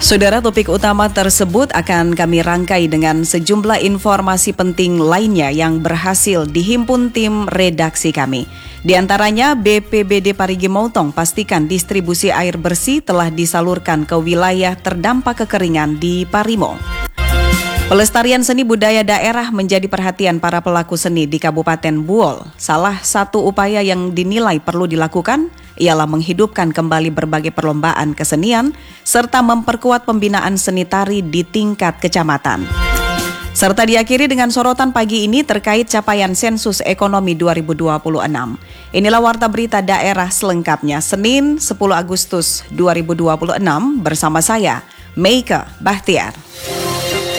Saudara, topik utama tersebut akan kami rangkai dengan sejumlah informasi penting lainnya yang berhasil dihimpun tim redaksi kami. Di antaranya, BPBD Parigi Motong pastikan distribusi air bersih telah disalurkan ke wilayah terdampak kekeringan di Parimo. Pelestarian seni budaya daerah menjadi perhatian para pelaku seni di Kabupaten Buol. Salah satu upaya yang dinilai perlu dilakukan ialah menghidupkan kembali berbagai perlombaan kesenian serta memperkuat pembinaan seni tari di tingkat kecamatan. Serta diakhiri dengan sorotan pagi ini terkait capaian sensus ekonomi 2026. Inilah warta berita daerah selengkapnya Senin 10 Agustus 2026 bersama saya, Meika Bahtiar.